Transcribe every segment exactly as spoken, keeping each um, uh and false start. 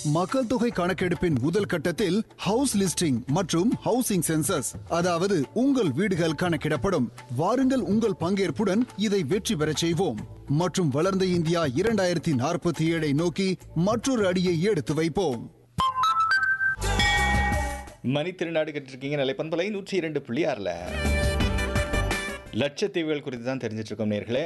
மக்கள் தொகை கணக்கெடுப்பின் முதல் கட்டத்தில் ஹவுஸ் லிஸ்டிங் மற்றும் ஹவுசிங் சென்சஸ், அதாவது உங்கள் வீடுகள் கணக்கிடப்படும். வாருங்கள், உங்கள் பங்கேற்புடன் இதை வெற்றி பெறச் செய்வோம் மற்றும் வளர்ந்த இந்தியா இரண்டாயிரத்தி நாற்பத்தி ஏழை நோக்கி மற்றொரு அடியை எடுத்து வைப்போம். மணி திருநாடு கேட்டிருக்கீங்க. நிலைப்பண்பலை நூற்றி இரண்டு புள்ளி ஆறுல லட்சத்தீவுகள் குறித்து தான் தெரிஞ்சிட்டு இருக்கோம் நேர்களே.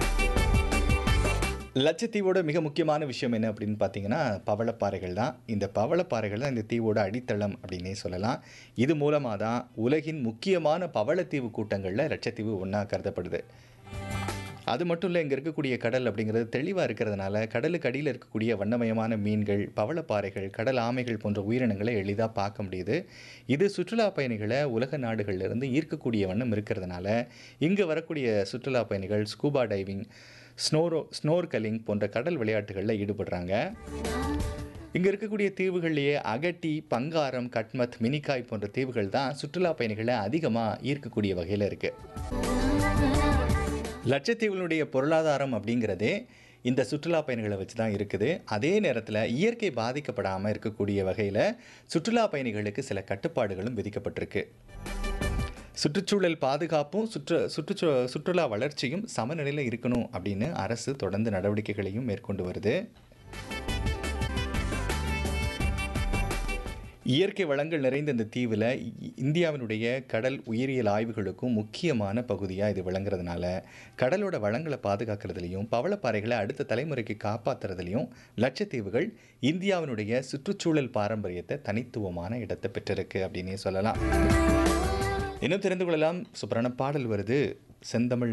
லட்சத்தீவோட மிக முக்கியமான விஷயம் என்ன அப்படின்னு பார்த்தீங்கன்னா பவளப்பாறைகள் தான். இந்த பவளப்பாறைகள் தான் இந்த தீவோட அடித்தளம் அப்படின்னே சொல்லலாம். இது மூலமாக தான் உலகின் முக்கியமான பவளத்தீவு கூட்டங்களில் லட்சத்தீவு ஒன்றா கருதப்படுது. அது மட்டும் இல்லை, இங்கே இருக்கக்கூடிய கடல் அப்படிங்கிறது தெளிவாக இருக்கிறதுனால கடலுக்கு அடியில் இருக்கக்கூடிய வண்ணமயமான மீன்கள், பவளப்பாறைகள், கடல் ஆமைகள் போன்ற உயிரினங்களை எளிதாக பார்க்க முடியுது. இது சுற்றுலா பயணிகளை உலக நாடுகளிலிருந்து ஈர்க்கக்கூடிய வண்ணம் இருக்கிறதுனால இங்கே வரக்கூடிய சுற்றுலா பயணிகள் ஸ்கூபா டைவிங், ஸ்னோரோ ஸ்னோர்கலிங் போன்ற கடல் விளையாட்டுகளில் ஈடுபடுறாங்க. இங்கே இருக்கக்கூடிய தீவுகள்லேயே அகட்டி, பங்காரம், கட்மத், மினிகாய் போன்ற தீவுகள் தான் சுற்றுலா பயணிகளை அதிகமாக ஈர்க்கக்கூடிய வகையில் இருக்குது. லட்சத்தீவுகளுடைய பொருளாதாரம் அப்படிங்கிறதே இந்த சுற்றுலா பயணிகளை வச்சு தான் இருக்குது. அதே நேரத்தில் இயற்கை பாதிக்கப்படாமல் இருக்கக்கூடிய வகையில் சுற்றுலா பயணிகளுக்கு சில கட்டுப்பாடுகளும் விதிக்கப்பட்டிருக்கு. சுற்றுச்சூழல் பாதுகாப்பும் சுற்று சுற்றுச்சூ சுற்றுலா வளர்ச்சியும் சமநிலையில் இருக்கணும் அப்படின்னு அரசு தொடர்ந்து நடவடிக்கைகளையும் மேற்கொண்டு வருது. இயற்கை வளங்கள் நிறைந்த இந்த தீவில் இந்தியாவினுடைய கடல் உயிரியல் ஆய்வுகளுக்கும் முக்கியமான பகுதியாக இது விளங்குறதுனால கடலோட வளங்களை பாதுகாக்கிறதுலையும் பவளப்பாறைகளை அடுத்த தலைமுறைக்கு காப்பாற்றுறதுலையும் லட்சத்தீவுகள் இந்தியாவினுடைய சுற்றுச்சூழல் பாரம்பரியத்தை தனித்துவமான இடத்தை பெற்றிருக்கு அப்படின்னே சொல்லலாம். இன்னும் தெரிந்து கொள்ளலாம். சூப்பரான பாடல் வருது. செந்தமிழ்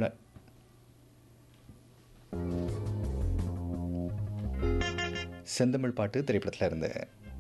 செந்தமிழ் பாட்டு திரைப்படத்தில் இருந்து